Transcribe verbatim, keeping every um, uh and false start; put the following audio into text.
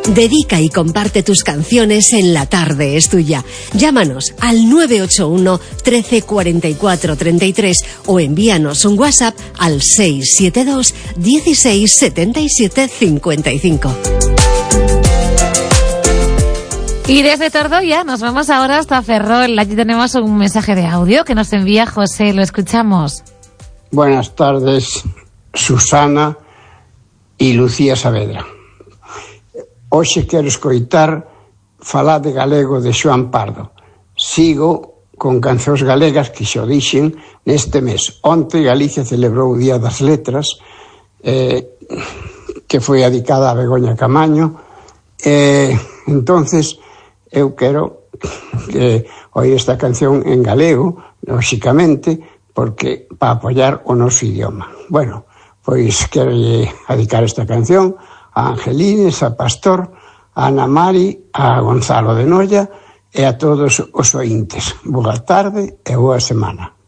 Dedica y comparte tus canciones en La Tarde es Tuya. Llámanos al nueve ocho uno, trece, cuarenta y cuatro, treinta y tres o envíanos un WhatsApp al seis siete dos, dieciséis, setenta y siete, cincuenta y cinco. Y desde Tordoya nos vamos ahora hasta Ferrol. Allí tenemos un mensaje de audio que nos envía José. Lo escuchamos. Buenas tardes, Susana e Lucía Saavedra. Hoxe quero escoitar falar de galego de Xoán Pardo. Sigo con cancións galegas que xo dixen neste mes. Onte Galicia celebrou o Día das Letras, eh, que foi dedicada a Begoña Camaño. Eh, entonces, eu quero que oír esta canción en galego, lóxicamente, porque para apoiar o noso idioma. Bueno, pois quero dedicar esta canción a Angelines, a Pastor, a Ana Mari, a Gonzalo de Noia e a todos os ointes. Boa tarde e boa semana.